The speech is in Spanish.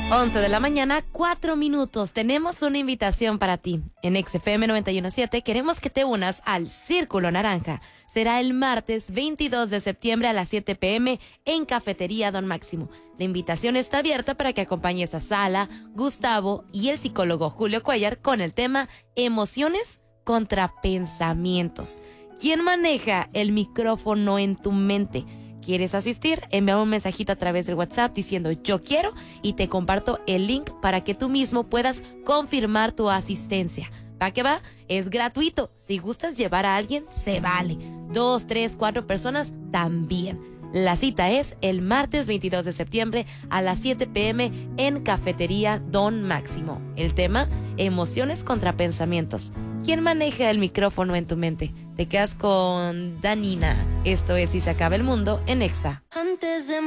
11 de la mañana, 4 minutos. Tenemos una invitación para ti. En XFM 91.7 queremos que te unas al Círculo Naranja. Será el martes 22 de septiembre a las 7 p.m. en Cafetería Don Máximo. La invitación está abierta para que acompañes a Sala, Gustavo y el psicólogo Julio Cuellar con el tema Emociones contra Pensamientos. ¿Quién maneja el micrófono en tu mente? ¿Quieres asistir? Envía un mensajito a través del WhatsApp diciendo yo quiero y te comparto el link para que tú mismo puedas confirmar tu asistencia. ¿Va que va? Es gratuito. Si gustas llevar a alguien, se vale. 2, 3, 4 personas también. La cita es el martes 22 de septiembre a las 7 p.m. en Cafetería Don Máximo. El tema, emociones contra pensamientos. ¿Quién maneja el micrófono en tu mente? Te quedas con Danina. Esto es Si se acaba el mundo en Exa. Antes de